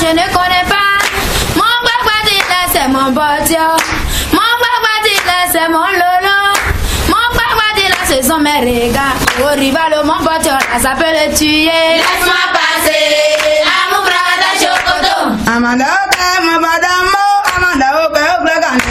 je ne connais pas. Mon crocodile, c'est mon bodio. Mon crocodile, c'est mon lolo. Mon crocodile, ce sont mes regards. Au rival, mon bodio, là, ça peut le tuer. Laisse-moi passer, à mon bras, Chocoto. Amanda.